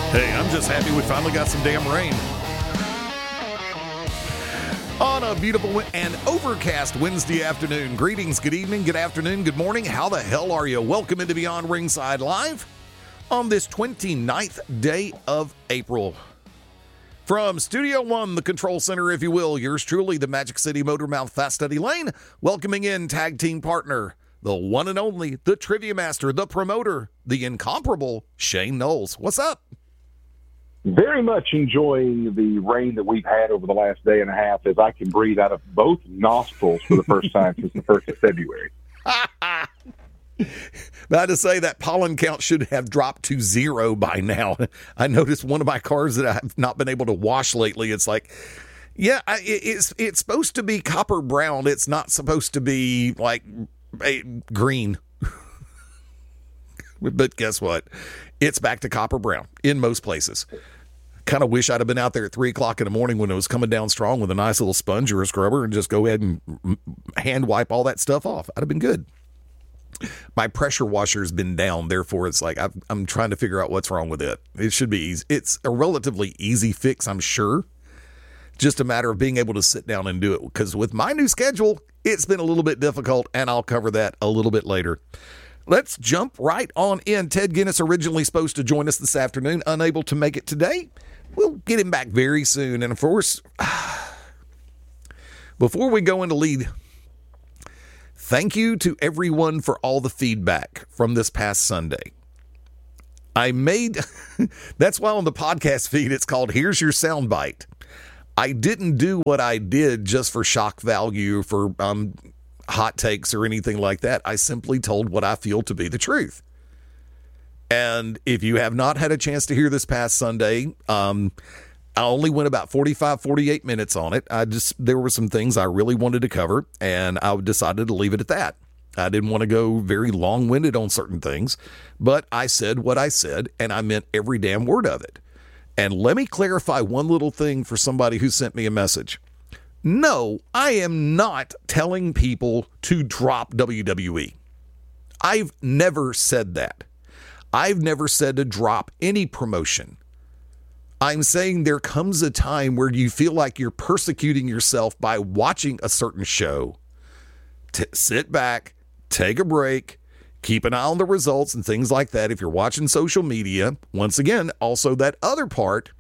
Hey, I'm just happy we finally got some damn rain. On a beautiful and overcast Wednesday afternoon. Greetings, good evening, good afternoon, good morning. How the hell are you? Welcome into Beyond Ringside Live on this 29th day of April. From Studio One, the control center, if you will, yours truly, the Magic City Motor Mouth Fast Eddie Lane, welcoming in tag team partner, the one and only, the trivia master, the promoter, the incomparable Shane Knowles. What's up? Very much enjoying the rain that we've had over the last day and a half as I can breathe out of both nostrils for the first time since the 1st of February. About to say that pollen count should have dropped to 0 by now. I noticed one of my cars that I've not been able to wash lately. It's like, yeah, it's supposed to be copper brown. It's not supposed to be like green. But guess what? It's back to copper brown in most places. Kind of wish I'd have been out there at 3 o'clock in the morning when it was coming down strong with a nice little sponge or a scrubber and just go ahead and hand wipe all that stuff off. I'd have been good. My pressure washer's been down, therefore it's like I'm trying to figure out what's wrong with it. It should be easy. It's a relatively easy fix, I'm sure. Just a matter of being able to sit down and do it, because with my new schedule, it's been a little bit difficult, and I'll cover that a little bit later. Let's jump right on in. Ted Guinness originally supposed to join us this afternoon, unable to make it today. We'll get him back very soon. And of course, before we go into lead, thank you to everyone for all the feedback from this past Sunday. That's why on the podcast feed it's called Here's Your Soundbite. I didn't do what I did just for shock value, for hot takes or anything like that. I simply told what I feel to be the truth. And if you have not had a chance to hear this past Sunday, I only went about 45, 48 minutes on it. There were some things I really wanted to cover, and I decided to leave it at that. I didn't want to go very long-winded on certain things, but I said what I said, and I meant every damn word of it. And let me clarify one little thing for somebody who sent me a message. No, I am not telling people to drop WWE. I've never said that. I've never said to drop any promotion. I'm saying there comes a time where you feel like you're persecuting yourself by watching a certain show. Sit back, take a break, keep an eye on the results and things like that. If you're watching social media, once again, also that other part,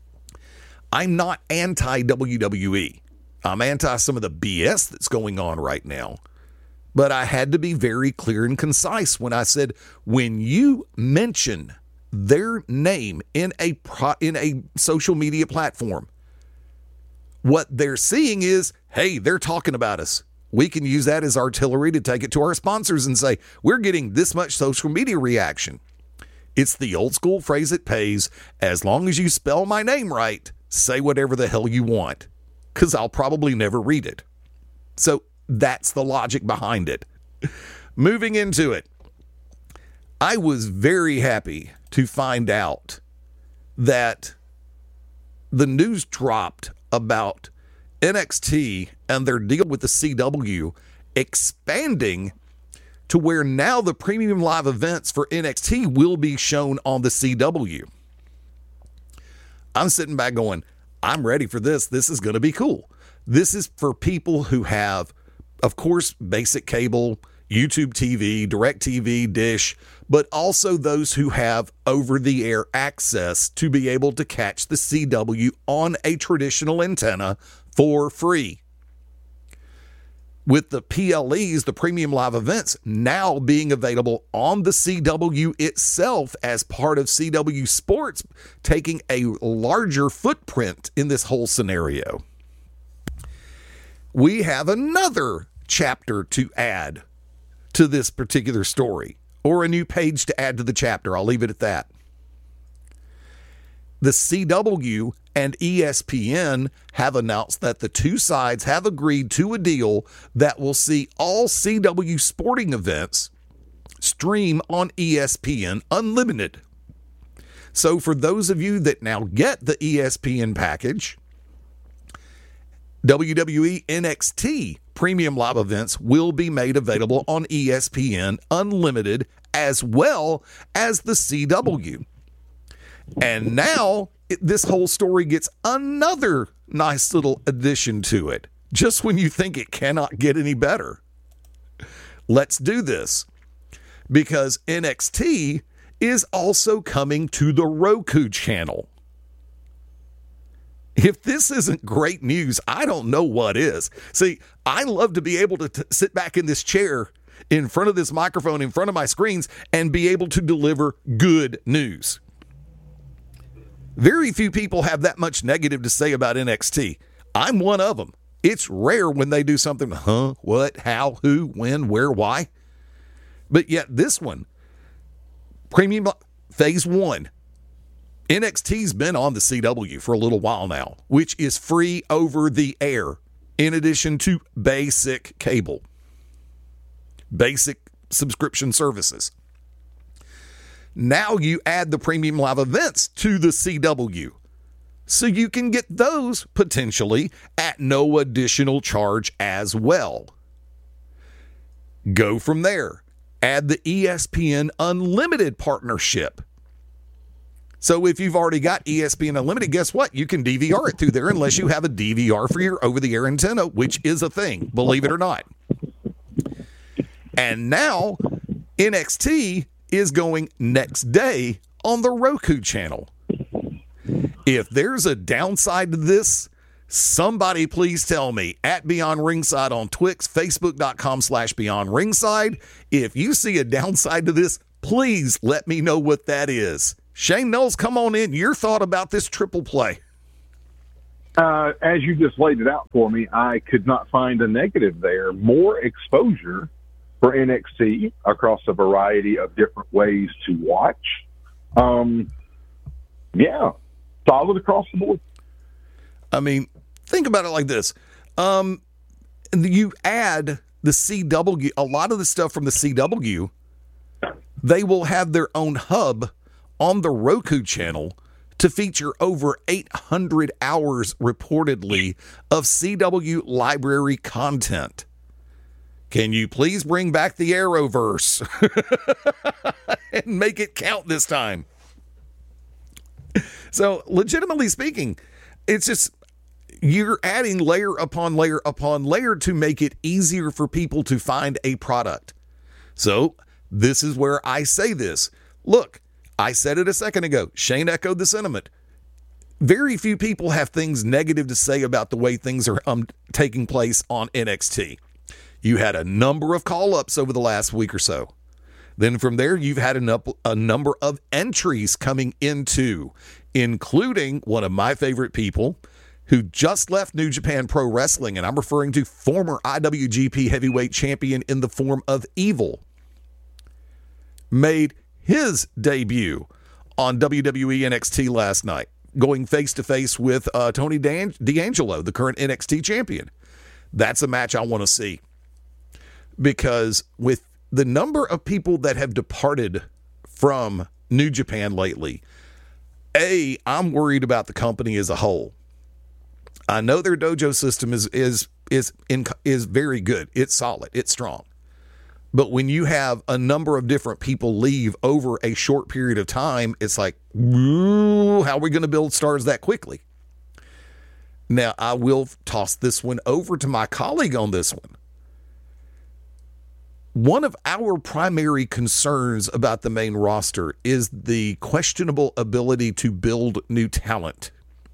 I'm not anti-WWE. I'm anti some of the BS that's going on right now. But I had to be very clear and concise when I said, when you mention their name in a social media platform, what they're seeing is, hey, they're talking about us. We can use that as artillery to take it to our sponsors and say, we're getting this much social media reaction. It's the old school phrase that pays. As long as you spell my name right, say whatever the hell you want, because I'll probably never read it. So that's the logic behind it. Moving into it, I was very happy to find out that the news dropped about NXT and their deal with the CW expanding to where now the premium live events for NXT will be shown on the CW. I'm sitting back going, I'm ready for this. This is going to be cool. This is for people who have, of course, basic cable, YouTube TV, DirecTV, Dish, but also those who have over-the-air access to be able to catch the CW on a traditional antenna for free. With the PLEs, the premium live events, now being available on the CW itself as part of CW Sports, taking a larger footprint in this whole scenario. We have another chapter to add to this particular story, or a new page to add to the chapter. I'll leave it at that. The CW and ESPN have announced that the two sides have agreed to a deal that will see all CW sporting events stream on ESPN Unlimited. So for those of you that now get the ESPN package, WWE NXT premium live events will be made available on ESPN Unlimited as well as the CW. And now this whole story gets another nice little addition to it, just when you think it cannot get any better. Let's do this, because NXT is also coming to the Roku channel. If this isn't great news, I don't know what is. See, I love to be able to sit back in this chair in front of this microphone, in front of my screens, and be able to deliver good news. Very few people have that much negative to say about NXT. I'm one of them. It's rare when they do something, what, how, who, when, where, why. But yet this one, Premium Phase 1, NXT's been on the CW for a little while now, which is free over the air, in addition to basic cable, basic subscription services. Now you add the premium live events to the CW, so you can get those potentially at no additional charge as well. Go from there. Add the ESPN Unlimited partnership. So if you've already got ESPN Unlimited, guess what? You can DVR it through there unless you have a DVR for your over-the-air antenna, which is a thing, believe it or not. And now NXT is going next day on the Roku channel. If there's a downside to this, somebody please tell me at Beyond Ringside on Twix, Facebook.com/Beyond Ringside. If you see a downside to this, please let me know what that is. Shane Knowles, come on in. Your thought about this triple play. As you just laid it out for me, I could not find a negative there. More exposure for NXT across a variety of different ways to watch. Yeah, solid across the board. I mean, think about it like this. You add the CW, a lot of the stuff from the CW, they will have their own hub on the Roku channel to feature over 800 hours reportedly of CW library content. Can you please bring back the Arrowverse and make it count this time? So, legitimately speaking, it's just you're adding layer upon layer upon layer to make it easier for people to find a product. So, this is where I say this. Look, I said it a second ago. Shane echoed the sentiment. Very few people have things negative to say about the way things are taking place on NXT. You had a number of call-ups over the last week or so. Then from there, you've had a number of entries coming into, including one of my favorite people who just left New Japan Pro Wrestling, and I'm referring to former IWGP Heavyweight Champion in the form of Evil, made his debut on WWE NXT last night, going face-to-face with Tony D'Angelo, the current NXT champion. That's a match I want to see, because with the number of people that have departed from New Japan lately, I'm worried about the company as a whole. I know their dojo system is very good. It's solid. It's strong. But when you have a number of different people leave over a short period of time, it's like, how are we going to build stars that quickly? Now, I will toss this one over to my colleague on this one. One of our primary concerns about the main roster is the questionable ability to build new talent.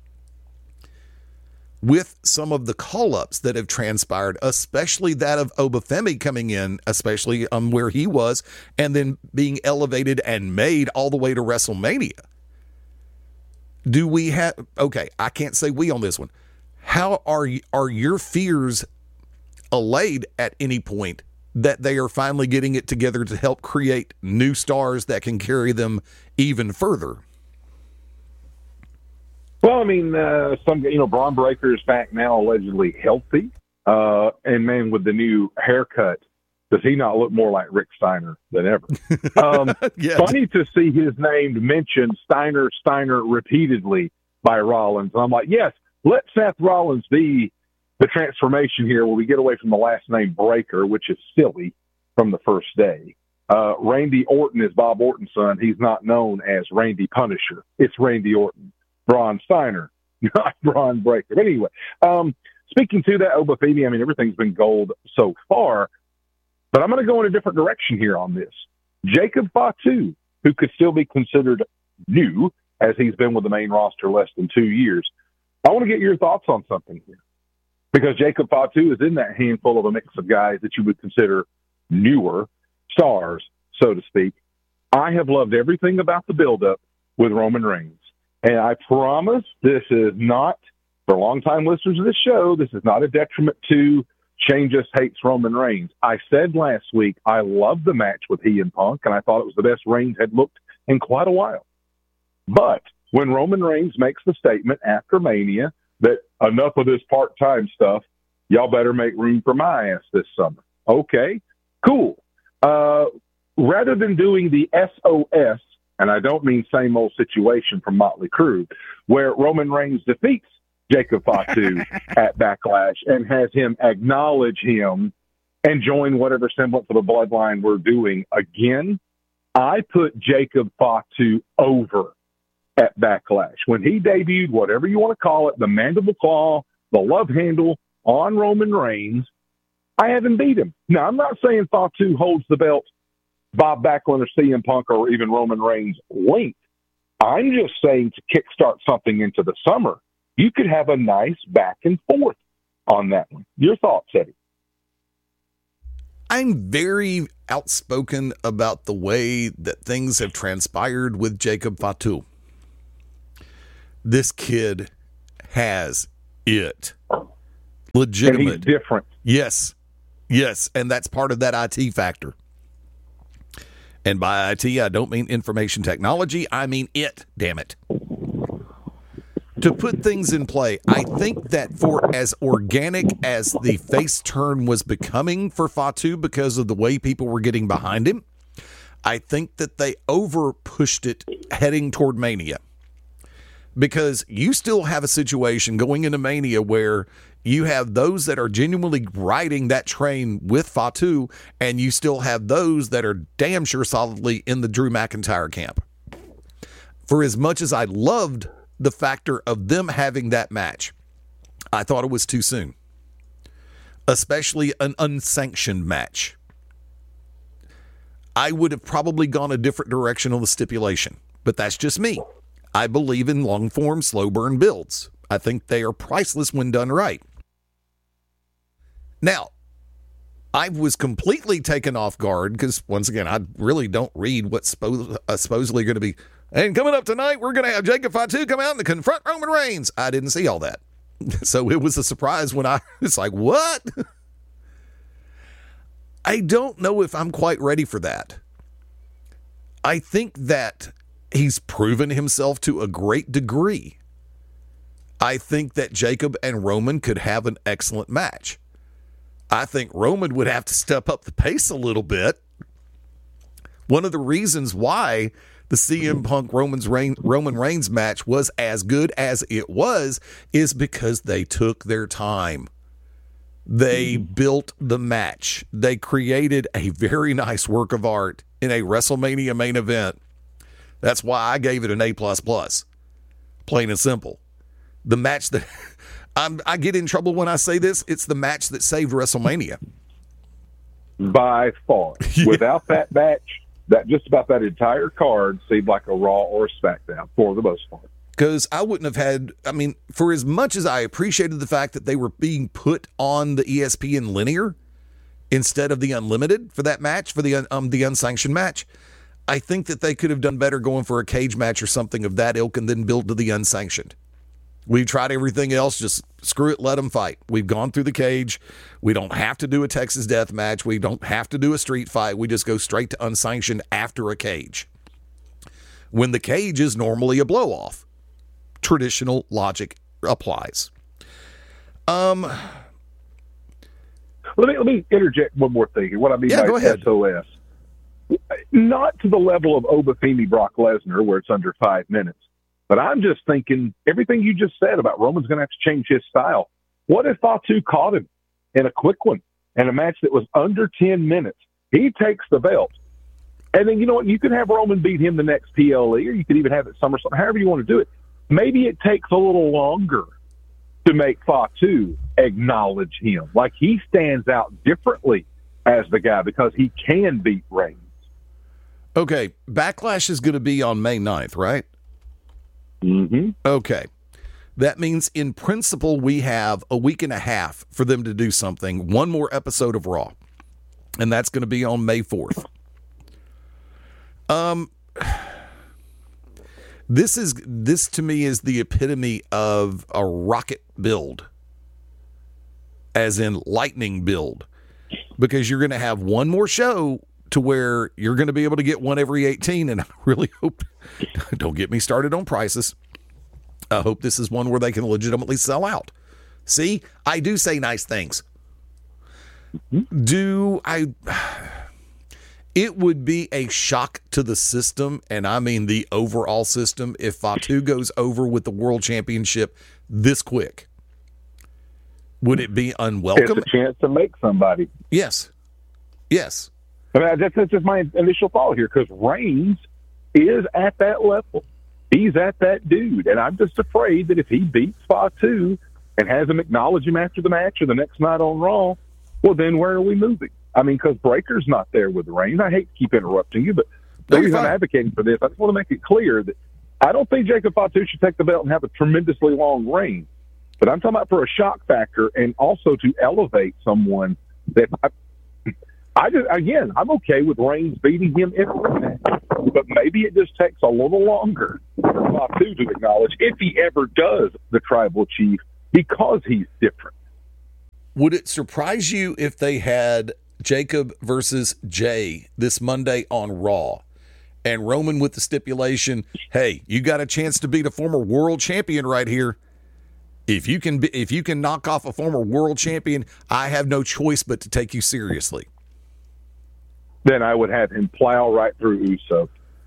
With some of the call-ups that have transpired, especially that of Obafemi coming in, especially where he was, and then being elevated and made all the way to WrestleMania. Do we have... Okay, I can't say we on this one. How are your fears allayed at any point that they are finally getting it together to help create new stars that can carry them even further? Well, I mean, Braun Breaker is back now, allegedly healthy. And man, with the new haircut, does he not look more like Rick Steiner than ever? Yeah. Funny to see his name mentioned, Steiner repeatedly by Rollins. And I'm like, yes, let Seth Rollins be the transformation here where we get away from the last name Breaker, which is silly from the first day. Randy Orton is Bob Orton's son. He's not known as Randy Punisher. It's Randy Orton. Braun Steiner, not Braun Breaker. But anyway, speaking to that, Oba Femi, I mean, everything's been gold so far, but I'm going to go in a different direction here on this. Jacob Fatu, who could still be considered new, as he's been with the main roster less than 2 years. I want to get your thoughts on something here, because Jacob Fatu is in that handful of a mix of guys that you would consider newer stars, so to speak. I have loved everything about the buildup with Roman Reigns. And I promise this is not, for longtime listeners of this show, this is not a detriment to Shane Just Hates Roman Reigns. I said last week I loved the match with he and Punk, and I thought it was the best Reigns had looked in quite a while. But when Roman Reigns makes the statement after Mania that enough of this part-time stuff, y'all better make room for my ass this summer. Okay, cool. Rather than doing the SOS, and I don't mean same old situation from Motley Crue, where Roman Reigns defeats Jacob Fatu at Backlash and has him acknowledge him and join whatever semblance of a bloodline we're doing again, I put Jacob Fatu over at Backlash. When he debuted, whatever you want to call it, the mandible claw, the love handle on Roman Reigns, I haven't beat him. Now, I'm not saying Fatu holds the belt Bob Backlund or CM Punk or even Roman Reigns length. I'm just saying to kickstart something into the summer, you could have a nice back and forth on that one. Your thoughts, Eddie? I'm very outspoken about the way that things have transpired with Jacob Fatu. This kid has it. Legitimate. And he's different. Yes. Yes. And that's part of that IT factor. And by IT, I don't mean information technology. I mean it, damn it. To put things in play, I think that for as organic as the face turn was becoming for Fatu because of the way people were getting behind him, I think that they over pushed it heading toward Mania. Because you still have a situation going into Mania where you have those that are genuinely riding that train with Fatu, and you still have those that are damn sure solidly in the Drew McIntyre camp. For as much as I loved the factor of them having that match, I thought it was too soon. Especially an unsanctioned match. I would have probably gone a different direction on the stipulation, but that's just me. I believe in long-form, slow-burn builds. I think they are priceless when done right. Now, I was completely taken off guard because, once again, I really don't read what's supposedly going to be. And coming up tonight, we're going to have Jacob Fatu come out and confront Roman Reigns. I didn't see all that. So it was a surprise when it's like, what? I don't know if I'm quite ready for that. I think that he's proven himself to a great degree. I think that Jacob and Roman could have an excellent match. I think Roman would have to step up the pace a little bit. One of the reasons why the CM Punk Roman Reigns match was as good as it was is because they took their time. They built the match. They created a very nice work of art in a WrestleMania main event. That's why I gave it an A++. Plain and simple. The match that I get in trouble when I say this, it's the match that saved WrestleMania. By far. Yeah. Without that match, that just about that entire card seemed like a Raw or a SmackDown for the most part. Because I wouldn't have had, for as much as I appreciated the fact that they were being put on the ESPN linear instead of the Unlimited for that match, for the unsanctioned match, I think that they could have done better going for a cage match or something of that ilk and then build to the unsanctioned. We've tried everything else. Just screw it. Let them fight. We've gone through the cage. We don't have to do a Texas death match. We don't have to do a street fight. We just go straight to unsanctioned after a cage. When the cage is normally a blow off. Traditional logic applies. Let me interject one more thing. What I mean by SOS. Not to the level of Oba Femi Brock Lesnar where it's under 5 minutes. But I'm just thinking, everything you just said about Roman's going to have to change his style. What if Fatu caught him in a quick one in a match that was under 10 minutes? He takes the belt. And then, you know what, you could have Roman beat him the next PLE, or you could even have it SummerSlam, however you want to do it. Maybe it takes a little longer to make Fatu acknowledge him. Like, he stands out differently as the guy because he can beat Reigns. Okay, Backlash is going to be on May 9th, right? Mm-hmm. Okay. That means, in principle, we have a week and a half for them to do something. One more episode of Raw. And that's going to be on May 4th. This to me is the epitome of a rocket build, as in lightning build, because you're going to have one more show to where you're going to be able to get one every 18. And I really hope, don't get me started on prices. I hope this is one where they can legitimately sell out. See, I do say nice things. It would be a shock to the system, and I mean the overall system, if Fatu goes over with the World Championship this quick. Would it be unwelcome? It's a chance to make somebody. Yes. Yes. I mean, that's just my initial thought here, because Reigns is at that level. He's at that dude, and I'm just afraid that if he beats Fatu and has him acknowledge him after the match or the next night on Raw, well, then where are we moving? I mean, because Breaker's not there with Reigns. I hate to keep interrupting you, but the reason I'm advocating for this, I just want to make it clear that I don't think Jacob Fatu should take the belt and have a tremendously long reign. But I'm talking about for a shock factor and also to elevate someone that I'm okay with Reigns beating him in a rematch. But maybe it just takes a little longer for Fatu to acknowledge, if he ever does, the Tribal Chief, because he's different. Would it surprise you if they had Jacob versus Jay this Monday on Raw, and Roman with the stipulation, hey, you got a chance to beat a former world champion right here. If you can knock off a former world champion, I have no choice but to take you seriously. Then I would have him plow right through Uso.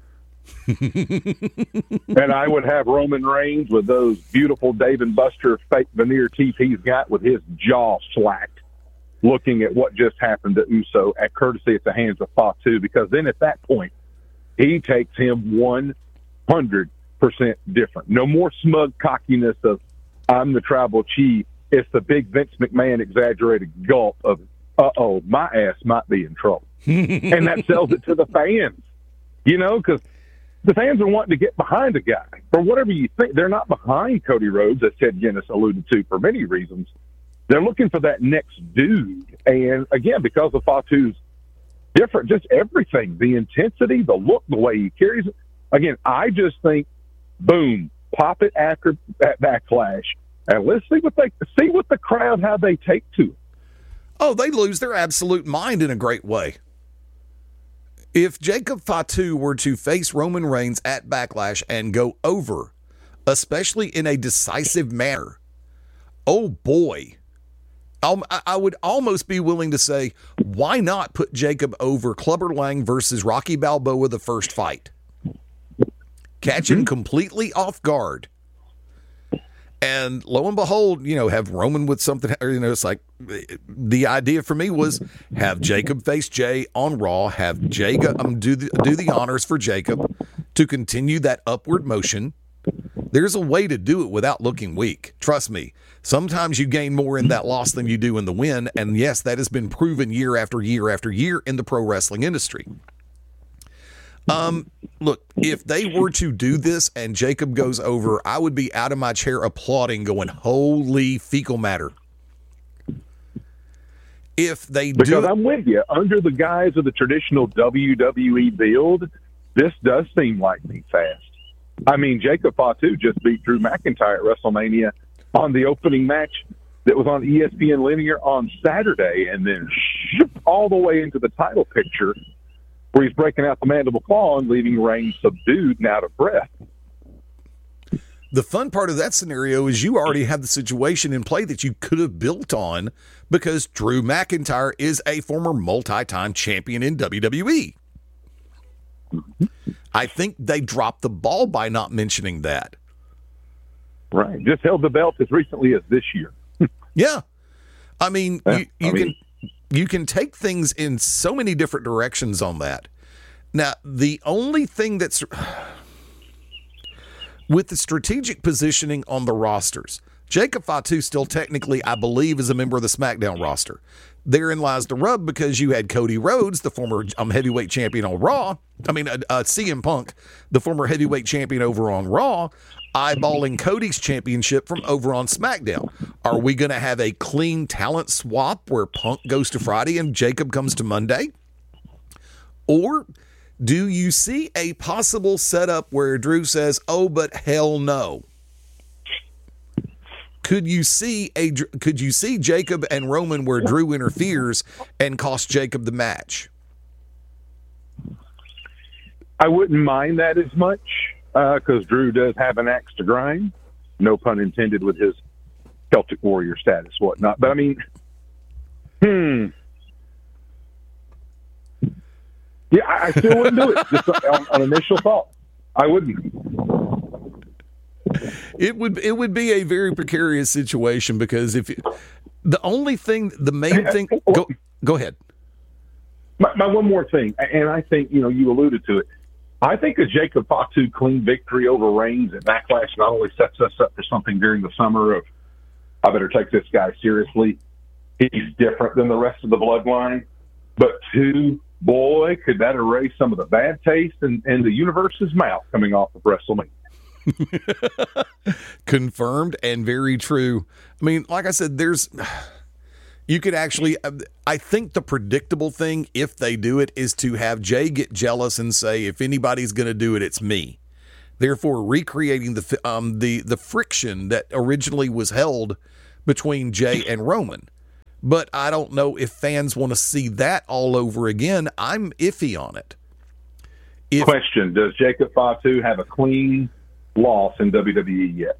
And I would have Roman Reigns with those beautiful Dave and Buster fake veneer teeth he's got, with his jaw slacked, looking at what just happened to Uso at courtesy at the hands of Fatu, because then at that point, he takes him 100% different. No more smug cockiness of, I'm the Tribal Chief. It's the big Vince McMahon exaggerated gulp of, my ass might be in trouble. And that sells it to the fans, because the fans are wanting to get behind a guy. For whatever you think, they're not behind Cody Rhodes, as Ted Guinness alluded to, for many reasons. They're looking for that next dude. And again, because of Fatu's different, just everything, the intensity, the look, the way he carries it. Again, I just think, boom, pop it after that Backlash, and let's see what the crowd, how they take to it. Oh, they lose their absolute mind in a great way. If Jacob Fatu were to face Roman Reigns at Backlash and go over, especially in a decisive manner, oh boy, I would almost be willing to say, why not put Jacob over Clubber Lang versus Rocky Balboa the first fight? Catch him completely off guard. And lo and behold, have Roman with something, it's like, the idea for me was have Jacob face Jay on Raw, have Jay do the honors for Jacob to continue that upward motion. There's a way to do it without looking weak. Trust me. Sometimes you gain more in that loss than you do in the win. And yes, that has been proven year after year after year in the pro wrestling industry. Look, if they were to do this and Jacob goes over, I would be out of my chair applauding, going, holy fecal matter. If they do, because I'm with you, under the guise of the traditional WWE build, this does seem lightning fast. I mean, Jacob Fatu just beat Drew McIntyre at WrestleMania on the opening match that was on ESPN Linear on Saturday, and then all the way into the title picture, where he's breaking out the mandible claw and leaving Reigns subdued and out of breath. The fun part of that scenario is you already have the situation in play that you could have built on, because Drew McIntyre is a former multi-time champion in WWE. I think they dropped the ball by not mentioning that. Right. Just held the belt as recently as this year. Yeah. I mean, you can take things in so many different directions on that. Now, the only thing that's with the strategic positioning on the rosters, Jacob Fatu still technically, I believe, is a member of the SmackDown roster. Therein lies the rub, because you had Cody Rhodes, the former heavyweight champion on Raw. CM Punk, the former heavyweight champion over on Raw, eyeballing Cody's championship from over on SmackDown. Are we going to have a clean talent swap where Punk goes to Friday and Jacob comes to Monday? Or do you see a possible setup where Drew says, "Oh, but hell no"? Could you see Jacob and Roman where Drew interferes and costs Jacob the match? I wouldn't mind that as much, because Drew does have an axe to grind. No pun intended with his Celtic Warrior status, whatnot. But I mean, yeah, I still wouldn't do it. Just on initial thought, I wouldn't. It would be a very precarious situation, because the main thing. Go ahead. My one more thing, and I think you alluded to it. I think a Jacob Fatu clean victory over Reigns at Backlash not only sets us up for something during the summer of, I better take this guy seriously. He's different than the rest of the bloodline, but boy, could that erase some of the bad taste in the universe's mouth coming off of WrestleMania. Confirmed and very true. I mean, like I said, you could actually, I think the predictable thing, if they do it, is to have Jay get jealous and say, if anybody's going to do it, it's me. Therefore, recreating the friction that originally was held between Jay and Roman. But I don't know if fans want to see that all over again. I'm iffy on it. Question: does Jacob Fatu have a clean loss in WWE yet?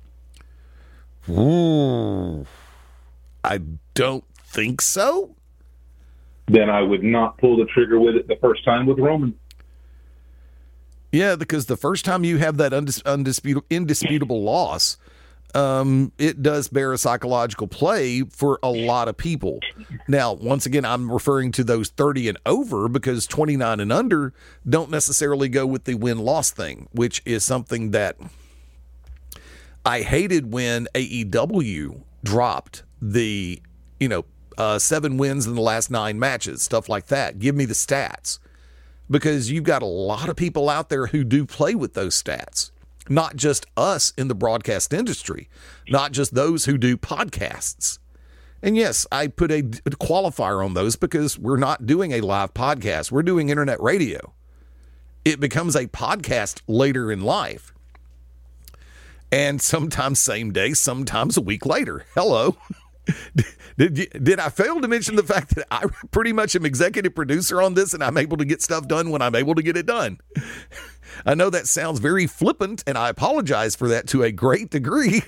Ooh, I don't think so. Then I would not pull the trigger with it the first time with Roman. Yeah, because the first time you have that indisputable loss, it does bear a psychological play for a lot of people. Now, once again, I'm referring to those 30 and over, because 29 and under don't necessarily go with the win-loss thing, which is something that I hated when AEW dropped the, 7 wins in the last 9 matches, stuff like that. Give me the stats, because you've got a lot of people out there who do play with those stats. Not just us in the broadcast industry, not just those who do podcasts. And yes, I put a qualifier on those, because we're not doing a live podcast. We're doing internet radio. It becomes a podcast later in life. And sometimes same day, sometimes a week later. Hello. Did I fail to mention the fact that I pretty much am executive producer on this, and I'm able to get stuff done when I'm able to get it done? I know that sounds very flippant, and I apologize for that to a great degree.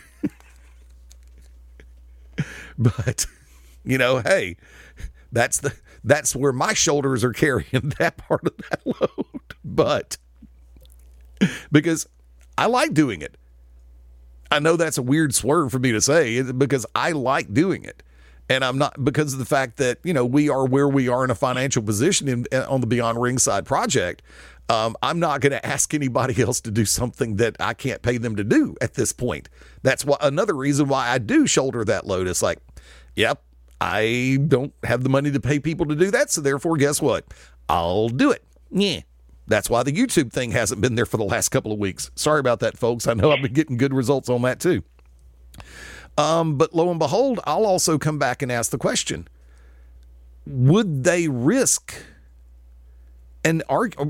But, hey, that's where my shoulders are carrying that part of that load. But because I like doing it. I know that's a weird swerve for me to say, because I like doing it. And I'm not, because of the fact that, we are where we are in a financial position on the Beyond Ringside project. I'm not going to ask anybody else to do something that I can't pay them to do at this point. That's another reason why I do shoulder that load. It's like, yep, I don't have the money to pay people to do that. So therefore, guess what? I'll do it. Yeah. That's why the YouTube thing hasn't been there for the last couple of weeks. Sorry about that, folks. I know I've been getting good results on that too. But lo and behold, I'll also come back and ask the question: would they risk an argue?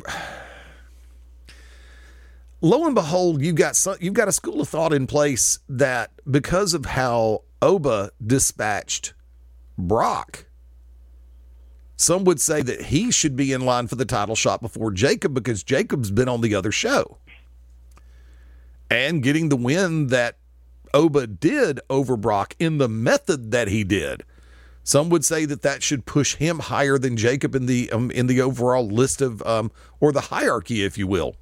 Lo and behold, you've got a school of thought in place that because of how Oba dispatched Brock, some would say that he should be in line for the title shot before Jacob, because Jacob's been on the other show and getting the win that Oba did over Brock in the method that he did. Some would say that should push him higher than Jacob in the overall list of or the hierarchy, if you will.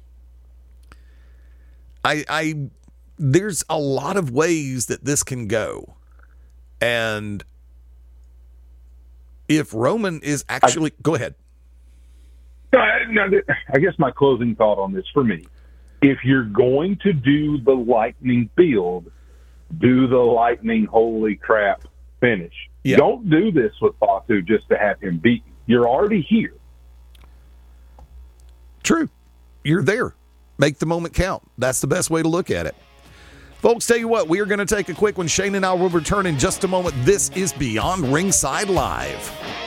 There's a lot of ways that this can go, and if Roman is actually... Go ahead. I guess my closing thought on this for me, if you're going to do the lightning build, do the lightning holy crap finish. Yeah. Don't do this with Fatu just to have him beaten. You're already here. True. You're there. Make the moment count. That's the best way to look at it. Folks, tell you what, we are going to take a quick one. Shane and I will return in just a moment. This is Beyond Ringside Live.